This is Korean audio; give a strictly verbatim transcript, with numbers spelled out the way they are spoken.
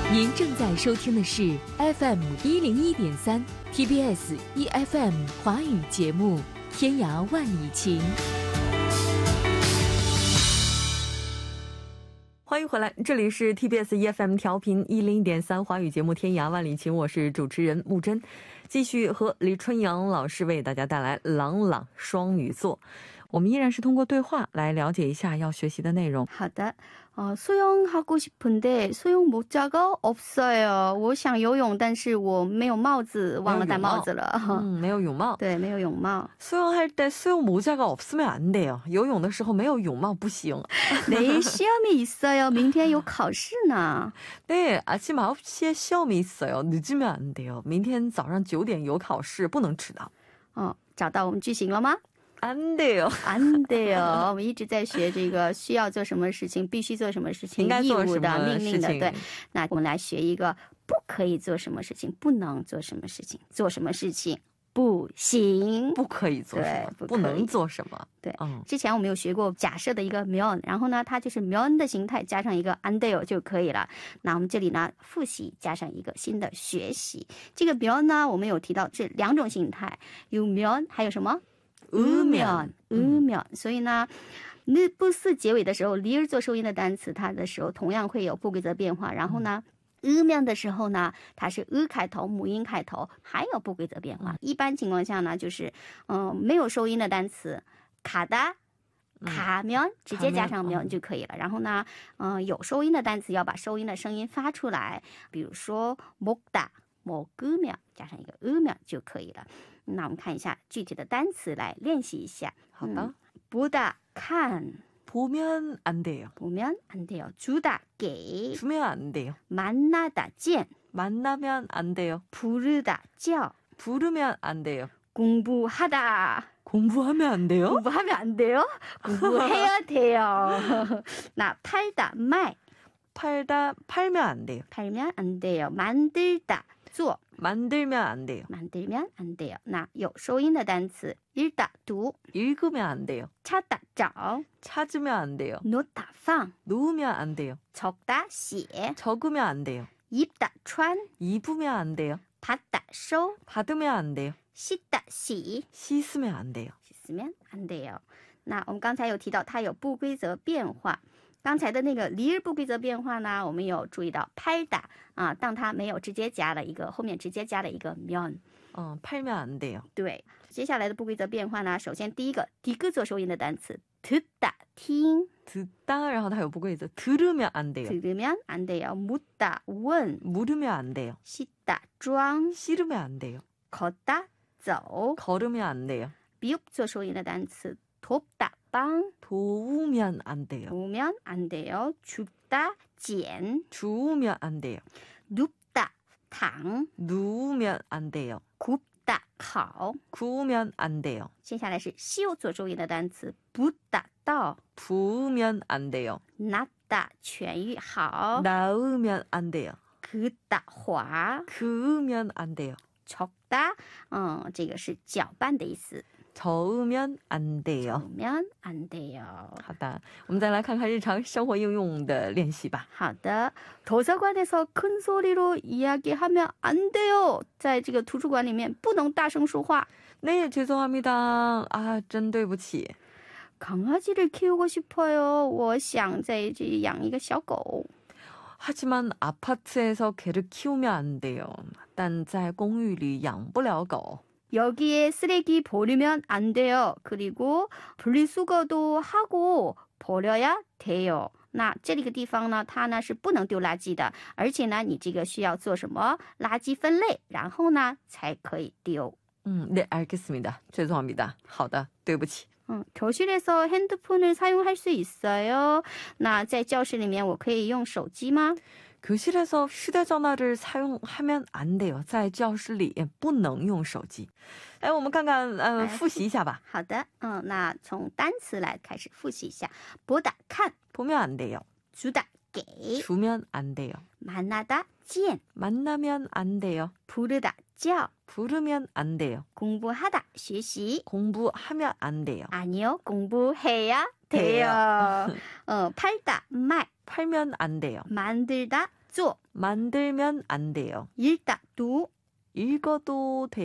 您正在收听的是 F M 一零一点三 T B S E F M 华语节目《天涯万里情》。 欢迎回来，这里是 T B S E F M 调频一零一点三华语节目《天涯万里情》，我是主持人木真，继续和李春阳老师为大家带来朗朗双语作。我们依然是通过对话来了解一下要学习的内容。 好的，呃，수영하고 싶은데 수영 모자가 없어요. 我想游泳，但是我没有帽子，忘了戴帽子了。 嗯，没有泳帽。 对，没有泳帽。 수영할 때 수영 모자가 없으면 안 돼요. 游泳的时候没有泳帽不行。 내일 시험이 있어요. 明天有考试呢。 네, 아침 아홉 시에 시험이 있어요. 늦으면 안 돼요. 明天早上九点有考试，不能迟到。 哦，找到我们句型了吗？ 안 돼요. 안 돼요. 我们一直在学这个需要做什么事情，必须做什么事情，义务的、命令的。对，那我们来学一个不可以做什么事情，不能做什么事情，做什么事情不行， 不可以做什么，不能做什么。 对，之前我们有学过假设的一个면，然后呢它就是면的形态加上一个안 돼요就可以了。那我们这里呢复习加上一个新的学习。这个면呢我们有提到这两种形态，有면还有什么으면 으면。所以呢느不四结尾的时候리을做收音的单词，它的时候同样会有不规则变化。然后呢으면的时候呢，它是으开头，母音开头，还有不规则变化。一般情况下呢，就是嗯、呃、没有收音的单词가다 가면直接加上면就可以了。然后呢，嗯、呃、有收音的单词要把收音的声音发出来，比如说먹다 먹으면加上一个으면就可以了。那我们看一下具体的单词来练习一下。 好的， 보다看 보면 안 돼요. 보면 안 돼요. 주다 게 주면 안 돼요. 만나다 见 만나면 안 돼요. 부르다 叫 부르면 안 돼요. 공부하다 공부하면 안 돼요? 공부하면 안 돼요? 공부해야 돼요. 나 팔다 卖 팔다 팔면 안 돼요. 팔면 안 돼요. 만들다 做 만들면 안 돼요. 만들면 안 돼요. 那有收音的单词 읽다 读 읽으면 안 돼요. 찾다 找 찾으면 안 돼요. 놓다 放 놓으면 안 돼요. 적다 写 적으면 안 돼요. 입다 穿 입으면 안 돼요. 받다 收 받으면 안 돼요. 씻다 洗 씻으면 안 돼요. 씻으면 안 돼요. 那我们刚才有提到它有不规则变化。刚才的那个리을不规则变化呢，我们有注意到팔다啊，当它没有直接加了一个后面直接加了一个면， 어, 팔면 안 돼요. 对，接下来的不规则变化呢，首先第一个디귿做收音的单词듣다听 듣다 然后它有不规则 들으면 안 돼요. 들으면 안 돼요. 묻다 问 물으면 안 돼요. 씻다 装 씻으면 안 돼요. 걷다 走 걸으면 안 돼요. 비읍做收音的单词돕다 帮 도우면 안 돼요. 도우면 안 돼요. 줍다 捡 주우면 안 돼요. 눕다 躺 누우면 안 돼요. 굽다 烤 구우면 안 돼요. 接下来是시옷做周音的单词 붓다 到 부으면 안 돼요. 낫다 痊愈好 나으면 안 돼요. 긋다 滑 그으면 안 돼요. 적다 嗯，这个是搅拌的意思 저으면 안 돼요. 저으면 안 돼요. 好的，我们再来看看日常生活应用的练习吧。 好的，도서관에서 큰 소리로 이야기하면 안 돼요. 在这个图书馆里面不能大声说话。 네, 죄송합니다. 아, 真对不起. 강아지를 키우고 싶어요. 我想在这里养一个小狗。 하지만 아파트에서 개를 키우면 안 돼요. 但在公寓里养不了狗. 여기에 쓰레기 버리면 안 돼요. 그리고 분리수거도 하고 버려야 돼요. 那这个地方呢，它呢是不能丢垃圾的，而且呢，你这个需要做什么垃圾分类，然后呢才可以丢。 음, 네, 알겠습니다. 죄송합니다. 好的，对不起。 음, 교실에서 핸드폰을 사용할 수 있어요. 那在教室里面我可以用手机吗？ 교실에서 휴대전화를 사용하면 안 돼요. 在教室里不能用手机。哎，我们看看呃复习一下吧。 好的，嗯，那从单词来开始复习一下。보다看 보면 안 돼요. 주다给 주면 안 돼요. 만나다 见 만나면 안 돼요. 부르다 叫 부르면 안 돼요. 공부하다 学习 공부하면 안 돼요. 아니요, 공부해야 돼요. 어, 팔다 卖 팔면 안 돼요. 만들다 做 만들면 안 돼요. 읽다 도 읽어도 돼요.